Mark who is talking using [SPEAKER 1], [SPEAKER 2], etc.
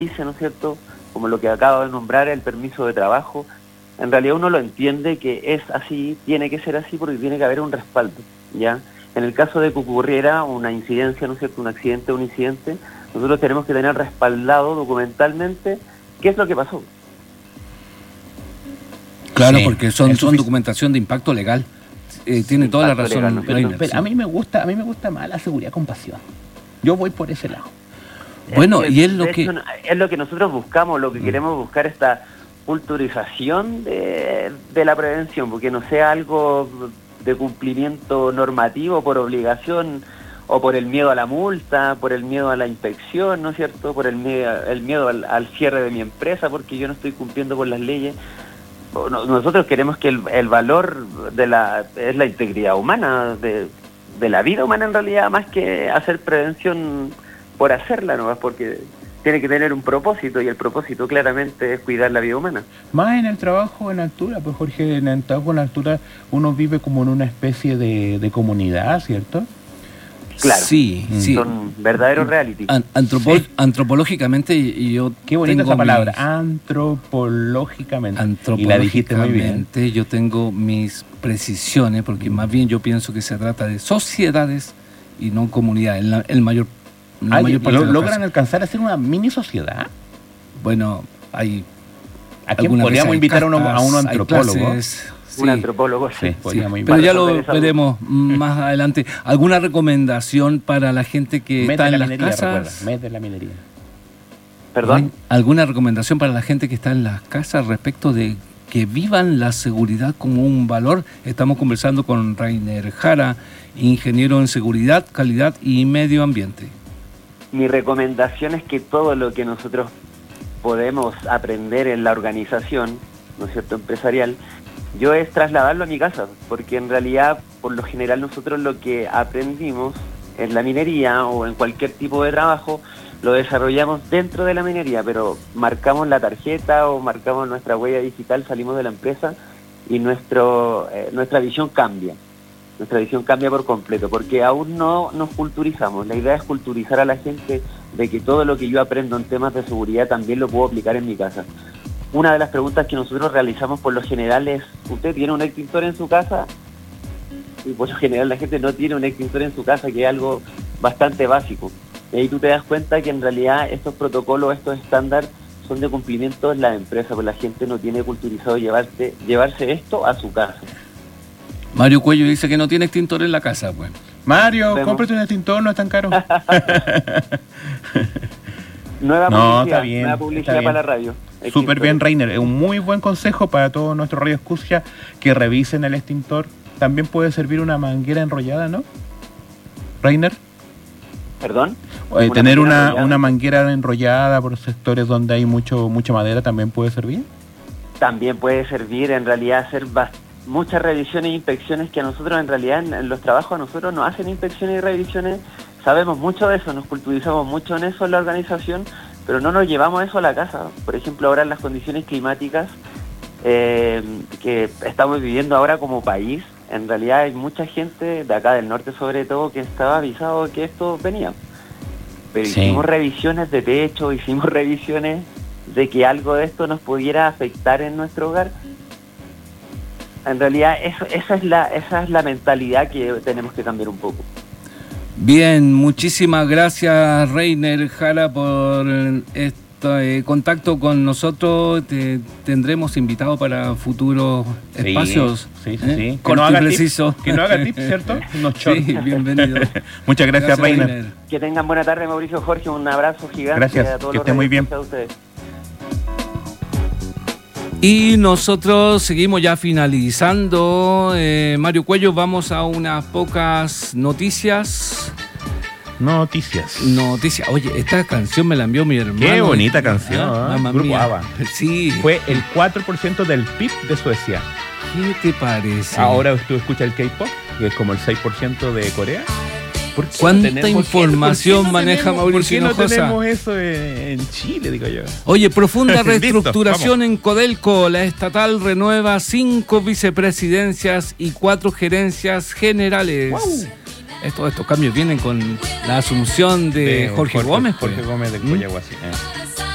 [SPEAKER 1] dice, ¿no es cierto?, como lo que acabo de nombrar, el permiso de trabajo, en realidad uno lo entiende que es así, tiene que ser así porque tiene que haber un respaldo, ¿ya? En el caso de que ocurriera una incidencia, ¿no es cierto?, un accidente o un incidente, nosotros tenemos que tener respaldado documentalmente qué es lo que pasó.
[SPEAKER 2] Claro, sí, porque son documentación de impacto legal. Tiene toda la razón,
[SPEAKER 3] legal, ¿no? Pero a mí me gusta más la seguridad con pasión. Yo voy por ese lado.
[SPEAKER 2] Bueno, y es lo que
[SPEAKER 1] nosotros buscamos, lo que queremos buscar, esta culturización de la prevención, porque no sea algo de cumplimiento normativo por obligación o por el miedo a la multa, por el miedo a la inspección, ¿no es cierto?, por el miedo al cierre de mi empresa porque yo no estoy cumpliendo con las leyes. Nosotros queremos que el valor es la integridad humana, de la vida humana en realidad, más que hacer prevención por hacerla, ¿no? Porque tiene que tener un propósito, y el propósito claramente es cuidar la vida humana.
[SPEAKER 3] Más en el trabajo en altura, pues Jorge, en el trabajo en altura uno vive como en una especie de comunidad, ¿cierto?
[SPEAKER 1] Claro,
[SPEAKER 2] sí.
[SPEAKER 1] Son verdaderos reality.
[SPEAKER 2] Antropológicamente, y yo
[SPEAKER 3] qué bonita esa palabra, antropológicamente.
[SPEAKER 2] Y la dijiste muy bien. Yo tengo mis precisiones, porque más bien yo pienso que se trata de sociedades y no comunidades.
[SPEAKER 3] ¿Logran alcanzar a ser una mini sociedad?
[SPEAKER 2] Bueno, hay...
[SPEAKER 3] ¿A quién podríamos invitar a un antropólogo?
[SPEAKER 1] Un antropólogo, sí.
[SPEAKER 2] Pero ya lo veremos más adelante. ¿Alguna recomendación para la gente que está en las casas?
[SPEAKER 3] Mes de la minería.
[SPEAKER 1] ¿Perdón?
[SPEAKER 2] ¿Alguna recomendación para la gente que está en las casas respecto de que vivan la seguridad como un valor? Estamos conversando con Reiner Jara, ingeniero en seguridad, calidad y medio ambiente.
[SPEAKER 1] Mi recomendación es que todo lo que nosotros podemos aprender en la organización, ¿no es cierto?, empresarial, yo es trasladarlo a mi casa, porque en realidad, por lo general, nosotros lo que aprendimos en la minería o en cualquier tipo de trabajo, lo desarrollamos dentro de la minería, pero marcamos la tarjeta o marcamos nuestra huella digital, salimos de la empresa y nuestra visión cambia. Nuestra visión cambia por completo, porque aún no nos culturizamos. La idea es culturizar a la gente de que todo lo que yo aprendo en temas de seguridad también lo puedo aplicar en mi casa. Una de las preguntas que nosotros realizamos por lo general es: ¿usted tiene un extintor en su casa? Y por lo general la gente no tiene un extintor en su casa, que es algo bastante básico. Y ahí tú te das cuenta que en realidad estos protocolos, estos estándares son de cumplimiento en la empresa, porque la gente no tiene culturizado llevarse esto a su casa.
[SPEAKER 2] Mario Cuello dice que no tiene extintor en la casa, pues.
[SPEAKER 3] Mario, cómprate un extintor, no es tan caro.
[SPEAKER 1] Nueva publicidad para la radio.
[SPEAKER 3] Súper bien, Reiner. Es un muy buen consejo para todos nuestros radioescuchas que revisen el extintor. También puede servir una manguera enrollada, ¿no? Reiner.
[SPEAKER 1] ¿Perdón?
[SPEAKER 3] Tener una manguera enrollada por sectores donde hay mucha madera también puede servir.
[SPEAKER 1] También puede servir, en realidad, hacer muchas revisiones e inspecciones, que a nosotros en realidad en los trabajos a nosotros nos hacen inspecciones y revisiones. Sabemos mucho de eso, nos culturizamos mucho en eso en la organización, pero no nos llevamos eso a la casa. Por ejemplo, ahora en las condiciones climáticas que estamos viviendo ahora como país, en realidad hay mucha gente de acá del norte sobre todo que estaba avisado que esto venía. Pero hicimos revisiones de techo, hicimos revisiones de que algo de esto nos pudiera afectar en nuestro hogar. En realidad esa es la mentalidad que tenemos que cambiar un poco.
[SPEAKER 2] Bien, muchísimas gracias, Reiner Jara, por este contacto con nosotros. Te tendremos invitado para futuros espacios.
[SPEAKER 3] Sí.
[SPEAKER 2] Que no haga tips,
[SPEAKER 3] ¿cierto?
[SPEAKER 2] Sí, bienvenido.
[SPEAKER 3] Muchas gracias, Reiner.
[SPEAKER 1] Que tengan buena tarde, Mauricio, Jorge. Un abrazo gigante.
[SPEAKER 3] Gracias,
[SPEAKER 1] a todos
[SPEAKER 3] que estén muy bien.
[SPEAKER 1] A ustedes.
[SPEAKER 2] Y nosotros seguimos ya finalizando. Mario Cuello, vamos a unas pocas noticias.
[SPEAKER 3] Noticias.
[SPEAKER 2] Oye, esta canción me la envió mi hermano.
[SPEAKER 3] Qué bonita canción.
[SPEAKER 2] Grupo ABBA. Sí.
[SPEAKER 3] Fue el 4% del PIB de Suecia.
[SPEAKER 2] ¿Qué te parece?
[SPEAKER 3] Ahora tú escuchas el K-pop, que es como el 6% de Corea.
[SPEAKER 2] ¿Cuánta información maneja Mauricio Hinojosa?
[SPEAKER 3] ¿Por qué no tenemos eso en Chile, digo yo?
[SPEAKER 2] Oye, profunda reestructuración en Codelco. La estatal renueva 5 vicepresidencias y 4 gerencias generales.
[SPEAKER 3] Wow.
[SPEAKER 2] Estos cambios vienen con la asunción de Jorge Gómez.
[SPEAKER 3] Jorge Gómez de Coyahuasi.